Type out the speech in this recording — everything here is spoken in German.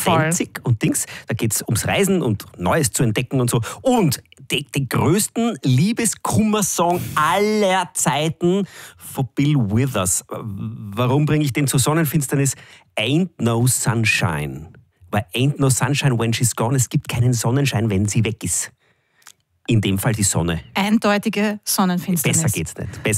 fancy und Dings. Da geht es ums Reisen und Neues zu entdecken und so. Und den größten Liebeskummer-Song aller Zeiten von Bill Withers. Warum bringe ich den zur Sonnenfinsternis? Ain't no sunshine. Weil ain't no sunshine when she's gone. Es gibt keinen Sonnenschein, wenn sie weg ist. In dem Fall die Sonne. Eindeutige Sonnenfinsternis. Besser geht's nicht.